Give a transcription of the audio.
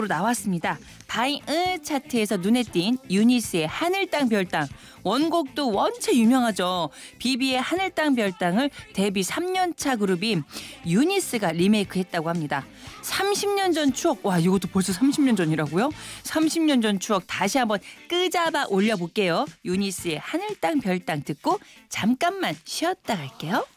곡으로 나왔습니다. 바이응 차트에서 눈에 띈 유니스의 하늘 땅 별 땅. 원곡도 원체 유명하죠. 비비의 하늘 땅 별 땅을 데뷔 3년차 그룹인 유니스가 리메이크했다고 합니다. 30년 전 추억, 와 이것도 벌써 30년 전이라고요? 30년 전 추억 다시 한번 끄잡아 올려볼게요. 유니스의 하늘 땅 별 땅 듣고 잠깐만 쉬었다 갈게요.